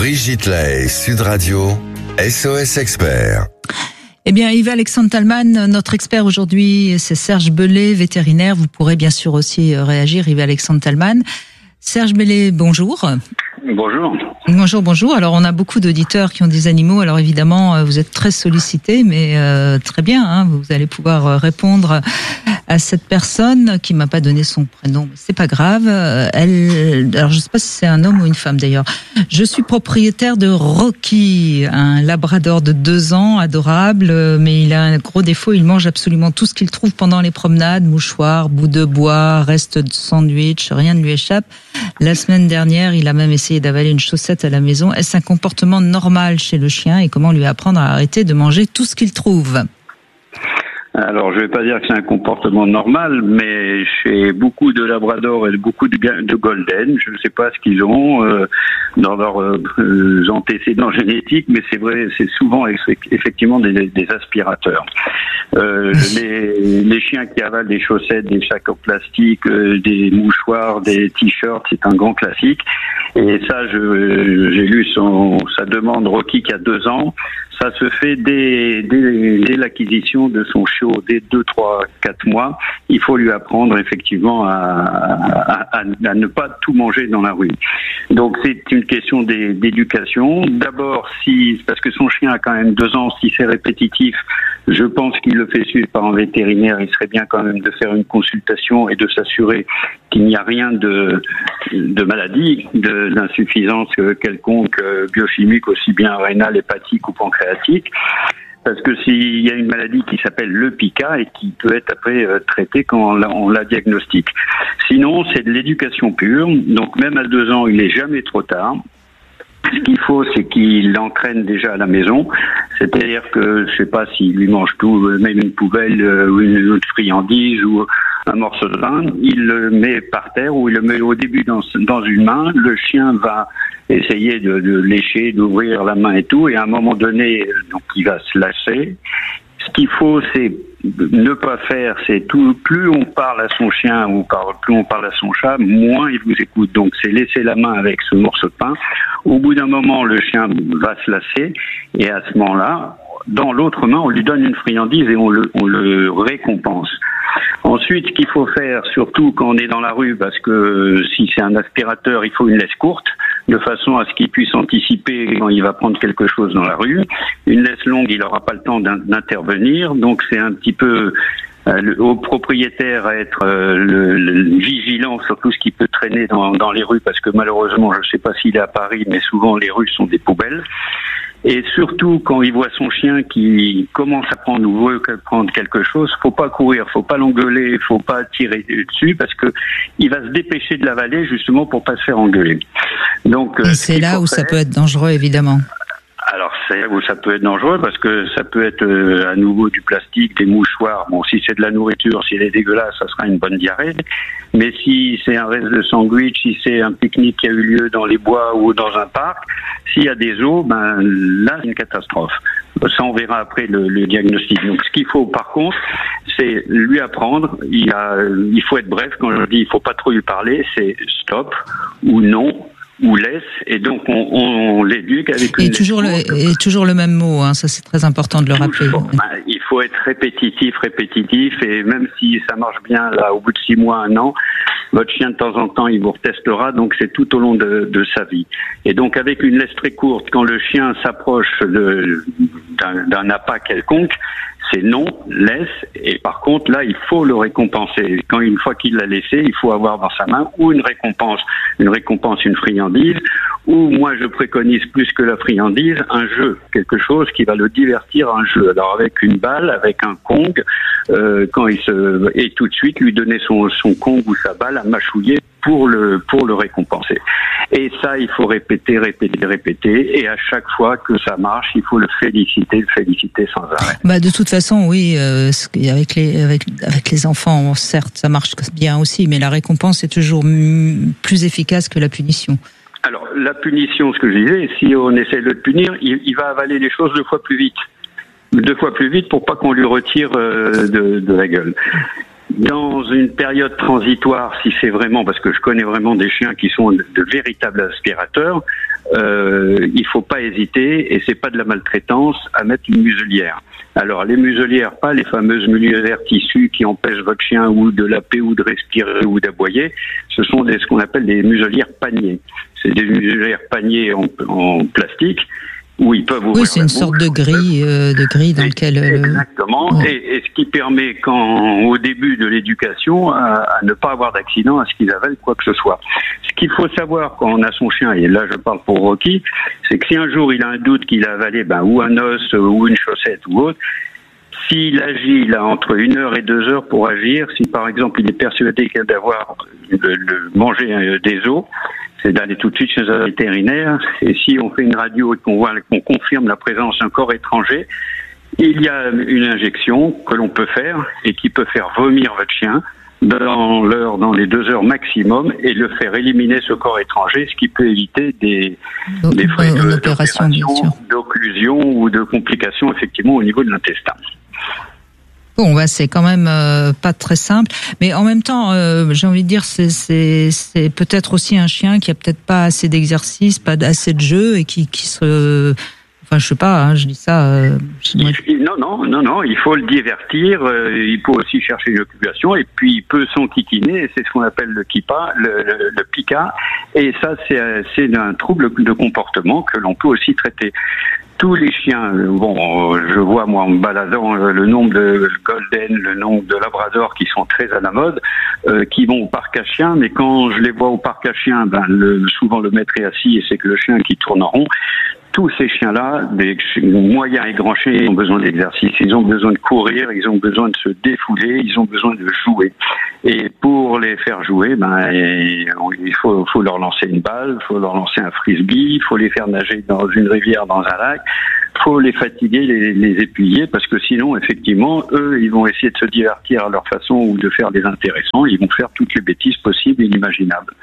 Brigitte Lahaye, Sud Radio, SOS Expert. Eh bien, Yves-Alexandre Talman, notre expert aujourd'hui, c'est Serge Bellet, vétérinaire. Vous pourrez bien sûr aussi réagir, Yves-Alexandre Talman. Serge Bellet, bonjour. Bonjour. Bonjour. Alors, on a beaucoup d'auditeurs qui ont des animaux. Alors, évidemment, vous êtes très sollicité, mais très bien. Hein, vous allez pouvoir répondre à cette personne qui m'a pas donné son prénom. Mais c'est pas grave. Alors, je sais pas si c'est un homme ou une femme d'ailleurs. Je suis propriétaire de Rocky, un labrador de 2 ans, adorable, mais il a un gros défaut. Il mange absolument tout ce qu'il trouve pendant les promenades, mouchoirs, bouts de bois, restes de sandwich, rien ne lui échappe. La semaine dernière, il a même essayé d'avaler une chaussette à la maison. Est-ce un comportement normal chez le chien et comment lui apprendre à arrêter de manger tout ce qu'il trouve ? Alors, je vais pas dire que c'est un comportement normal, mais chez beaucoup de labradors et beaucoup de golden, je ne sais pas ce qu'ils ont dans leurs antécédents génétiques, mais c'est vrai, c'est souvent effectivement des aspirateurs. Les chiens qui avalent des chaussettes, des sacs en plastique, des mouchoirs, des t-shirts, c'est un grand classique. Et ça, j'ai lu sa demande Rocky qui a 2 ans. Ça se fait dès l'acquisition de son chiot, dès 2, 3, 4 mois. Il faut lui apprendre effectivement à ne pas tout manger dans la rue. Donc c'est une question d'éducation. D'abord, parce que son chien a quand même 2 ans, si c'est répétitif, je pense qu'il le fait suivre par un vétérinaire. Il serait bien quand même de faire une consultation et de s'assurer qu'il n'y a rien de maladie, d'insuffisance quelconque biochimique, aussi bien rénale, hépatique ou pancréatique. Parce que s'il y a une maladie qui s'appelle le pica et qui peut être après traitée quand on la diagnostique. Sinon, c'est de l'éducation pure. Donc même à 2 ans, il n'est jamais trop tard. Ce qu'il faut, c'est qu'il l'entraîne déjà à la maison. C'est-à-dire que, je sais pas s'il lui mange tout, même une poubelle ou une autre friandise ou un morceau de pain, il le met par terre ou il le met au début dans une main. Le chien va essayer de lécher, d'ouvrir la main et tout, et à un moment donné, donc il va se lâcher. Ce qu'il faut, c'est ne pas faire, c'est tout. Plus on parle à son chien ou plus on parle à son chat, moins il vous écoute. Donc c'est laisser la main avec ce morceau de pain. Au bout d'un moment, le chien va se lasser, et à ce moment-là, dans l'autre main, on lui donne une friandise et on le récompense. Ensuite, ce qu'il faut faire, surtout quand on est dans la rue, parce que si c'est un aspirateur, il faut une laisse courte, de façon à ce qu'il puisse anticiper quand il va prendre quelque chose dans la rue. Une laisse longue, il n'aura pas le temps d'intervenir, donc c'est un petit peu au propriétaire à être vigilant sur tout ce qui peut traîner dans les rues, parce que malheureusement, je ne sais pas s'il est à Paris, mais souvent les rues sont des poubelles. Et surtout, quand il voit son chien qui commence à prendre ou veut prendre quelque chose, faut pas courir, faut pas l'engueuler, faut pas tirer dessus, parce que il va se dépêcher de l'avaler justement pour pas se faire engueuler. Donc, c'est là où ça peut être dangereux, évidemment. Alors, c'est où ça peut être dangereux, parce que ça peut être à nouveau du plastique, des mouchoirs. Bon, si c'est de la nourriture, si elle est dégueulasse, ça sera une bonne diarrhée. Mais si c'est un reste de sandwich, si c'est un pique-nique qui a eu lieu dans les bois ou dans un parc, s'il y a des os, là, c'est une catastrophe. Ça, on verra après le diagnostic. Donc, ce qu'il faut, par contre, c'est lui apprendre. Il faut être bref. Quand je dis il faut pas trop lui parler, c'est stop ou non ou laisse, et donc on l'éduque avec une toujours le même mot, hein, ça c'est très important de le rappeler. Il faut être répétitif, et même si ça marche bien là au bout de 6 mois, 1 an, votre chien de temps en temps il vous retestera, donc c'est tout au long de sa vie. Et donc avec une laisse très courte, quand le chien s'approche d'un appât quelconque, c'est non, laisse, et par contre là il faut le récompenser. Quand une fois qu'il l'a laissé, il faut avoir dans sa main ou une récompense, une friandise, ou moi je préconise plus que la friandise, un jeu, quelque chose qui va le divertir, un jeu. Alors avec une balle, avec un Kong, et tout de suite lui donner son Kong ou sa balle à mâchouiller pour le récompenser. Et ça, il faut répéter, et à chaque fois que ça marche, il faut le féliciter sans arrêt. De toute façon, oui, avec les enfants, certes, ça marche bien aussi, mais la récompense est toujours plus efficace que la punition. Alors, la punition, ce que je disais, si on essaie de le punir, il va avaler les choses 2 fois plus vite. 2 fois plus vite pour pas qu'on lui retire de la gueule. Dans une période transitoire, si c'est vraiment, parce que je connais vraiment des chiens qui sont de véritables aspirateurs, il faut pas hésiter, et c'est pas de la maltraitance, à mettre une muselière. Alors les muselières, pas les fameuses muselières tissues qui empêchent votre chien ou de laper ou de respirer ou d'aboyer, ce sont ce qu'on appelle des muselières paniers. C'est des muselières paniers en plastique où ils peuvent ouvrir. Oui, c'est une sorte de grille dans laquelle. Exactement. Et ce qui permet, au début de l'éducation, à ne pas avoir d'accident, à ce qu'ils avalent quoi que ce soit. Ce qu'il faut savoir quand on a son chien, et là je parle pour Rocky, c'est que si un jour il a un doute qu'il a avalé, ou un os ou une chaussette ou autre, s'il agit, il a entre 1 heure et 2 heures pour agir. Si par exemple il est persuadé qu'il d'avoir mangé des os, c'est d'aller tout de suite chez un vétérinaire. Et si on fait une radio et qu'on confirme la présence d'un corps étranger, il y a une injection que l'on peut faire et qui peut faire vomir votre chien dans les 2 heures maximum et le faire éliminer ce corps étranger, ce qui peut éviter des frais d'occlusion ou de complications effectivement au niveau de l'intestin. Bon, c'est quand même pas très simple, mais en même temps, j'ai envie de dire, c'est peut-être aussi un chien qui a peut-être pas assez d'exercice, pas assez de jeu et qui se, enfin, je sais pas, je dis ça. Non, il faut le divertir. Il peut aussi chercher l'occupation et puis il peut s'enquiquiner. C'est ce qu'on appelle le pica. Et ça, c'est un trouble de comportement que l'on peut aussi traiter. Tous les chiens, je vois moi en me baladant le nombre de Golden, le nombre de Labrador qui sont très à la mode, qui vont au parc à chiens, mais quand je les vois au parc à chiens, souvent le maître est assis et c'est que le chien qui tourne en rond. Tous ces chiens-là, des moyens et grands chiens, ils ont besoin d'exercice, ils ont besoin de courir, ils ont besoin de se défouler, ils ont besoin de jouer. Et pour les faire jouer, il faut leur lancer une balle, il faut leur lancer un frisbee, il faut les faire nager dans une rivière, dans un lac, il faut les fatiguer, les épuiser, parce que sinon, effectivement, eux, ils vont essayer de se divertir à leur façon ou de faire des intéressants, ils vont faire toutes les bêtises possibles et inimaginables.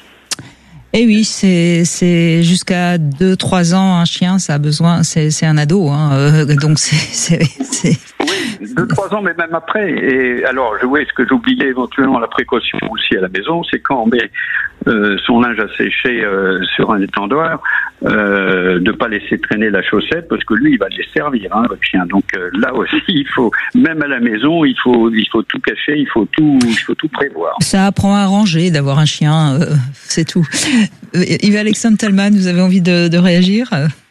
Et oui, c'est jusqu'à 2-3 ans un chien, ça a besoin, c'est un ado, donc c'est. Oui, 2-3 ans, mais même après. Et alors, ce que j'oubliais éventuellement la précaution aussi à la maison, c'est quand on met son linge à sécher sur un étendoir, de pas laisser traîner la chaussette, parce que lui, il va les servir, votre chien. Donc là aussi, il faut, même à la maison, il faut tout cacher, il faut tout prévoir. Ça apprend à ranger d'avoir un chien, c'est tout. Yves-Alexandre Tallmann, vous avez envie de réagir ?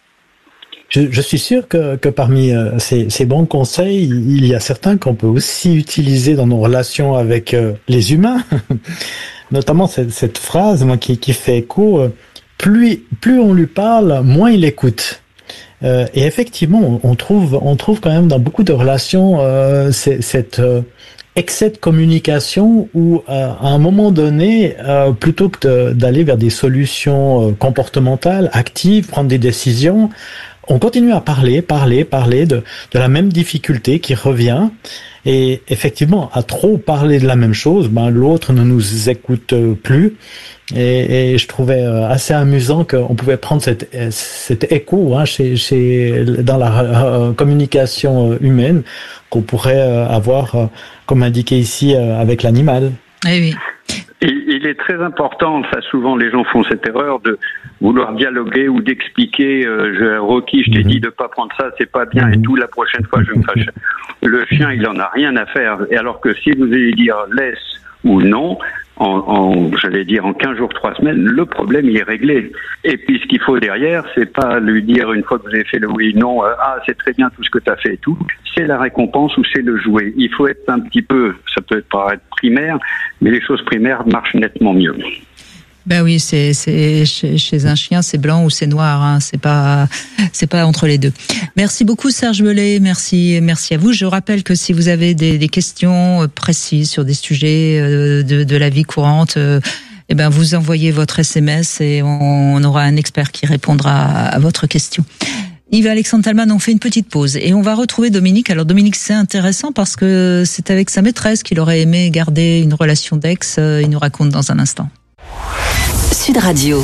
Je suis sûr que parmi ces bons conseils, il y a certains qu'on peut aussi utiliser dans nos relations avec les humains. Notamment cette phrase, moi, qui fait écho, plus on lui parle, moins il écoute. Et effectivement, on trouve quand même dans beaucoup de relations cette excès de communication où à un moment donné, plutôt que d'aller vers des solutions comportementales, actives, prendre des décisions, on continue à parler de la même difficulté qui revient. Et effectivement, à trop parler de la même chose, l'autre ne nous écoute plus. Et je trouvais assez amusant qu'on pouvait prendre cet écho dans la communication humaine qu'on pourrait avoir, comme indiqué ici, avec l'animal. Oui. Il est très important, souvent les gens font cette erreur de vouloir dialoguer ou d'expliquer, Rocky, je t'ai dit de pas prendre ça, c'est pas bien et tout, la prochaine fois je me fâche. Le chien, il en a rien à faire. Et alors que si vous allez dire laisse ou non, en 15 jours, 3 semaines, le problème il est réglé. Et puis ce qu'il faut derrière, c'est pas lui dire une fois que vous avez fait le oui, non, c'est très bien tout ce que tu as fait et tout, c'est la récompense ou c'est le jouet. Il faut être un petit peu, ça peut paraître primaire, mais les choses primaires marchent nettement mieux. Ben oui, c'est chez un chien, c'est blanc ou c'est noir, c'est pas entre les deux. Merci beaucoup Serge Bellet, merci à vous. Je rappelle que si vous avez des questions précises sur des sujets de la vie courante, vous envoyez votre SMS et on aura un expert qui répondra à votre question. Yves-Alexandre Tallmann, on fait une petite pause et on va retrouver Dominique. Alors Dominique, c'est intéressant parce que c'est avec sa maîtresse qu'il aurait aimé garder une relation d'ex. Il nous raconte dans un instant. Sud Radio.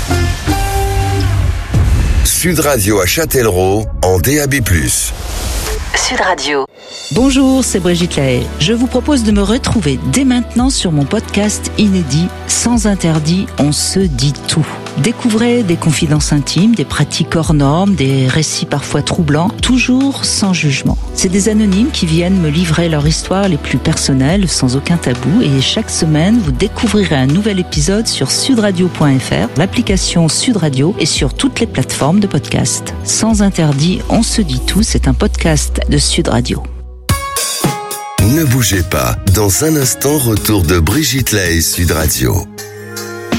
Sud Radio à Châtellerault en DAB+. Sud Radio. Bonjour, c'est Brigitte Lahaye. Je vous propose de me retrouver dès maintenant sur mon podcast inédit Sans interdit, on se dit tout. Découvrez des confidences intimes, des pratiques hors normes, des récits parfois troublants, toujours sans jugement. C'est des anonymes qui viennent me livrer leur histoire les plus personnelles, sans aucun tabou. Et chaque semaine, vous découvrirez un nouvel épisode sur sudradio.fr, l'application Sud Radio et sur toutes les plateformes de podcast. Sans interdit, on se dit tout, c'est un podcast de Sud Radio. Ne bougez pas, dans un instant, retour de Brigitte Lay, Sud Radio.